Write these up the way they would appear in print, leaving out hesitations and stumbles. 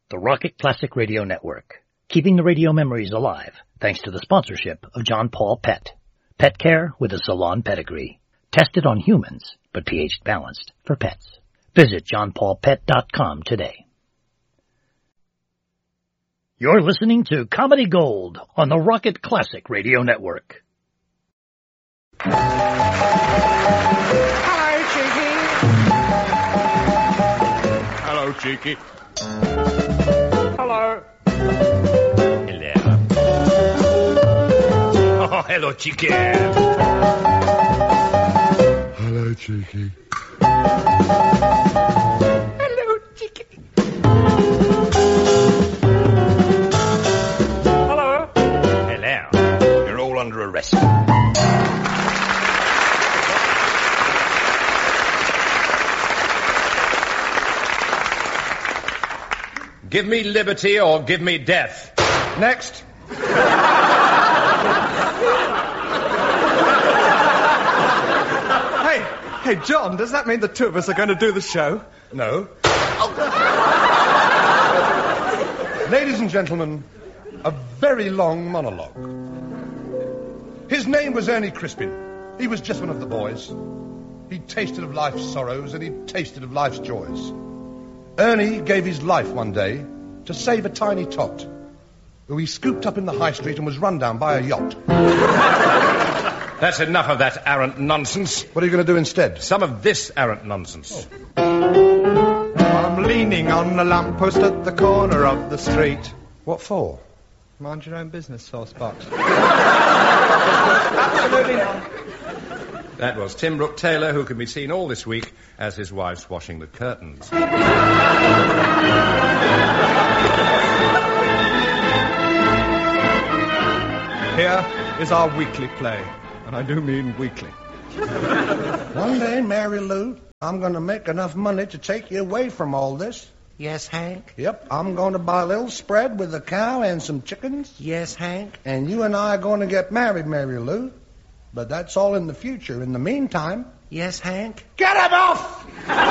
The Rocket Classic Radio Network, keeping the radio memories alive thanks to the sponsorship of John Paul Pet. Pet care with a salon pedigree. Tested on humans, but pH balanced for pets. Visit johnpaulpet.com today. You're listening to Comedy Gold on the Rocket Classic Radio Network. Hello, Cheeky. Hello. Hello. Oh, hello, Cheeky. Hello, Cheeky. Hello, Cheeky. Hello. Hello. You're all under arrest. Give me liberty or give me death. Next. Hey, John, does that mean the two of us are going to do the show? No. Ladies and gentlemen, a very long monologue. His name was Ernie Crispin. He was just one of the boys. He'd tasted of life's sorrows and he'd tasted of life's joys. Ernie gave his life one day to save a tiny tot who he scooped up in the high street and was run down by a yacht. That's enough of that arrant nonsense. What are you going to do instead? Some of this arrant nonsense. I'm leaning on a lamppost at the corner of the street. What for? Mind your own business, saucebox. Absolutely not. That was Tim Brooke Taylor, who can be seen all this week as his wife's washing the curtains. Here is our weekly play. And I do mean weekly. One day, Mary Lou, I'm going to make enough money to take you away from all this. Yes, Hank? Yep, I'm going to buy a little spread with a cow and some chickens. Yes, Hank? And you and I are going to get married, Mary Lou. But that's all in the future. In the meantime... Yes, Hank? Get him off!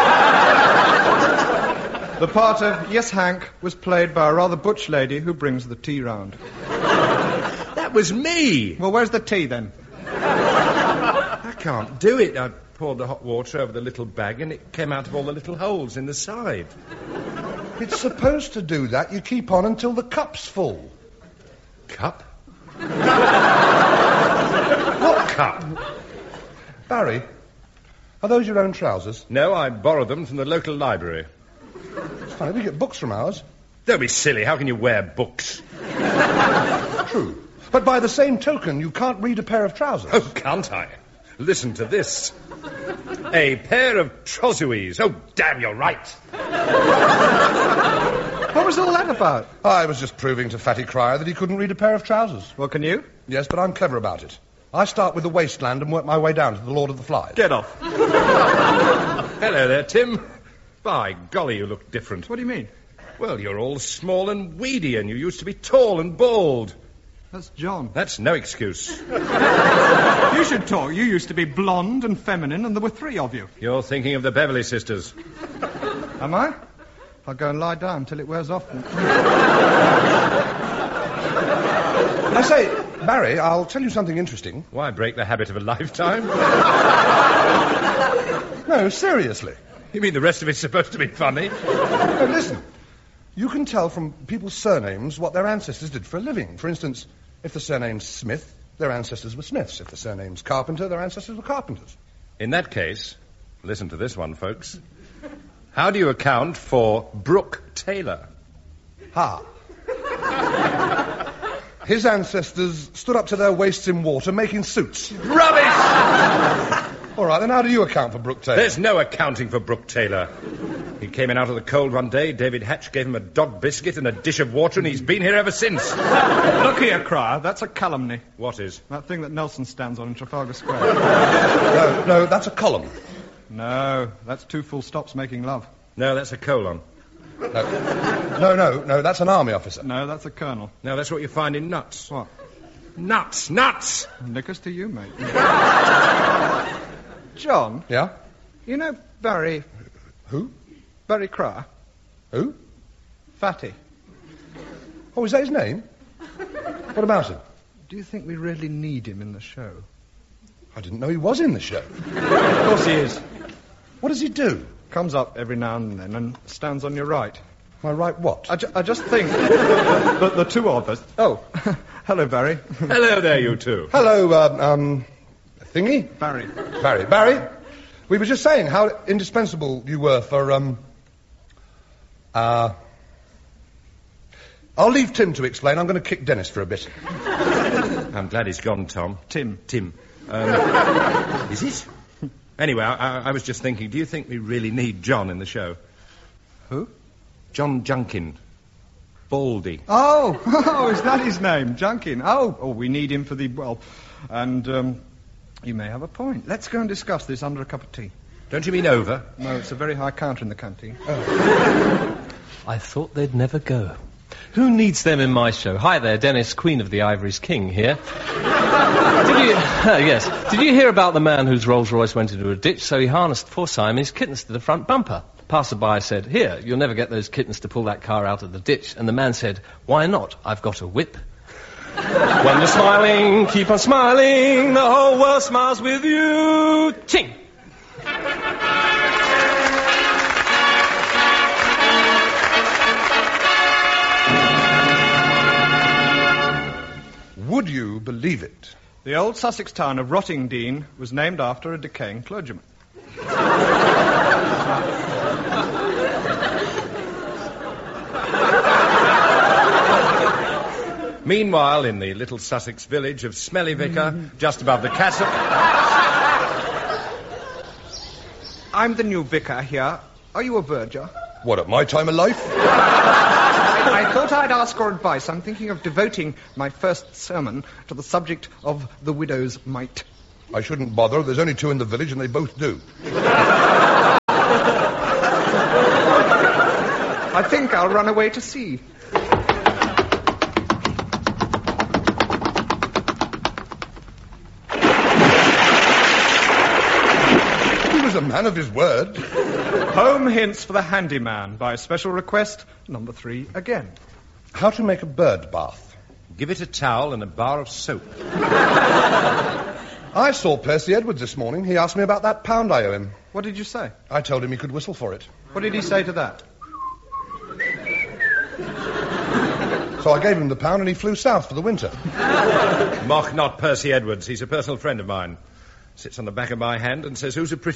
The part of Yes, Hank was played by a rather butch lady who brings the tea round. That was me! Well, where's the tea, then? I can't do it. I poured the hot water over the little bag and it came out of all the little holes in the side. It's supposed to do that. You keep on until the cup's full. Cup? What cup? Barry, are those your own trousers? No, I borrowed them from the local library. It's funny, we get books from ours. Don't be silly. How can you wear books? True. But by the same token, you can't read a pair of trousers. Oh, can't I? Listen to this. A pair of trousers. Oh, damn, you're right. What was all that about? I was just proving to Fatty Cryer that he couldn't read a pair of trousers. Well, can you? Yes, but I'm clever about it. I start with the wasteland and work my way down to the Lord of the Flies. Get off. Hello there, Tim. By golly, you look different. What do you mean? Well, you're all small and weedy, and you used to be tall and bald. That's John. That's no excuse. You should talk. You used to be blonde and feminine, and there were three of you. You're thinking of the Beverly Sisters. Am I? I'll go and lie down till it wears off. I say, Barry, I'll tell you something interesting. Why break the habit of a lifetime? No, seriously. You mean the rest of it's supposed to be funny? No, listen. You can tell from people's surnames what their ancestors did for a living. For instance, if the surname's Smith, their ancestors were Smiths. If the surname's Carpenter, their ancestors were Carpenters. In that case, listen to this one, folks. How do you account for Brooke Taylor? Ha. His ancestors stood up to their waists in water making suits. Rubbish! All right, then how do you account for Brooke Taylor? There's no accounting for Brooke Taylor. He came in out of the cold one day, David Hatch gave him a dog biscuit and a dish of water, and he's been here ever since. Look here, Cryer, that's a calumny. What is? That thing that Nelson stands on in Trafalgar Square. No, that's a column. No, that's two full stops making love. No, that's a colon. No, that's an army officer. No, that's a colonel. No, that's what you find in nuts. What? Nuts! Liquors to you, mate. John? Yeah? You know Barry... Who? Barry Cryer? Who? Fatty. Oh, is that his name? What about him? Do you think we really need him in the show? I didn't know he was in the show. Of course he is. What does he do? Comes up every now and then and stands on your right. My right what? I just think that the two of us... Oh, hello, Barry. Hello there, you two. Hello, Thingy? Barry. Barry, we were just saying how indispensable you were for, I'll leave Tim to explain. I'm going to kick Dennis for a bit. I'm glad he's gone, Tom. Tim. Is it? Anyway, I was just thinking, do you think we really need John in the show? Who? John Junkin. Baldy. Oh, is that his name? Junkin. Oh, we need him for the... Well, and, you may have a point. Let's go and discuss this under a cup of tea. Don't you mean over? No, it's a very high counter in the canteen. I thought they'd never go. Who needs them in my show? Hi there, Dennis, Queen of the Ivory's King here. Did you hear about the man whose Rolls Royce went into a ditch, so he harnessed four Siamese kittens to the front bumper? Passerby said, "Here, you'll never get those kittens to pull that car out of the ditch." And the man said, "Why not? I've got a whip." When you're smiling, keep on smiling, the whole world smiles with you. Ching! Would you believe it? The old Sussex town of Rottingdean was named after a decaying clergyman. Meanwhile, in the little Sussex village of Smelly Vicar, just above the castle... I'm the new vicar here. Are you a verger? What, at my time of life? I thought I'd ask your advice. I'm thinking of devoting my first sermon to the subject of the widow's mite. I shouldn't bother. There's only two in the village and they both do. I think I'll run away to sea. He was a man of his word. Home hints for the handyman by special request, number 3 again. How to make a bird bath. Give it a towel and a bar of soap. I saw Percy Edwards this morning. He asked me about that pound I owe him. What did you say? I told him he could whistle for it. What did he say to that? So I gave him the pound and he flew south for the winter. Mock not Percy Edwards. He's a personal friend of mine. Sits on the back of my hand and says, "Who's a pretty